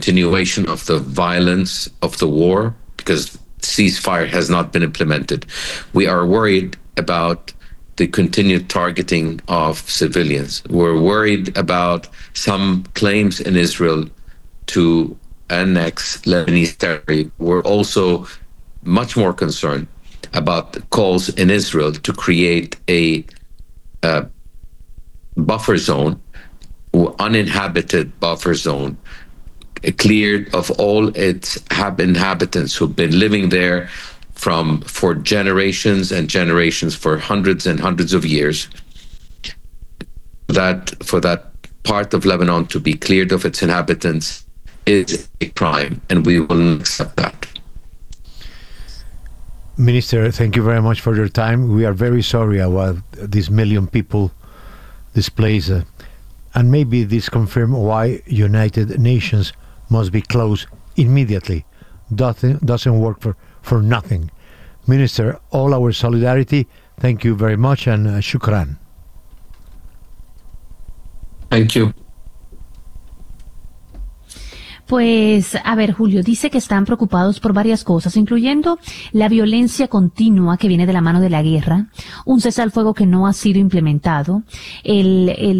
continuation of the violence of the war because ceasefire has not been implemented. We are worried about the continued targeting of civilians. We're worried about some claims in Israel to annex Lebanese territory. We're also much more concerned about the calls in Israel to create a buffer zone, uninhabited buffer zone, cleared of all its inhabitants who've been living there for generations and generations, for hundreds and hundreds of years. That for that part of Lebanon to be cleared of its inhabitants is a crime, and we will not accept that. Minister, thank you very much for your time. We are very sorry about these million people displaced, and maybe this confirms why United Nations must be closed immediately. Doesn't work for nothing. Minister, all our solidarity. Thank you very much, and shukran. Thank you. Pues, a ver, Julio, dice que están preocupados por varias cosas, incluyendo la violencia continua que viene de la mano de la guerra, un cese al fuego que no ha sido implementado, el